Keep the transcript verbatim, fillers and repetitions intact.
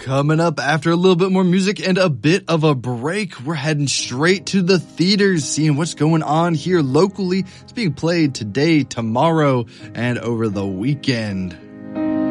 Coming up after a little bit more music and a bit of a break, we're heading straight to the theaters, seeing what's going on here locally. It's being played today, tomorrow, and over the weekend.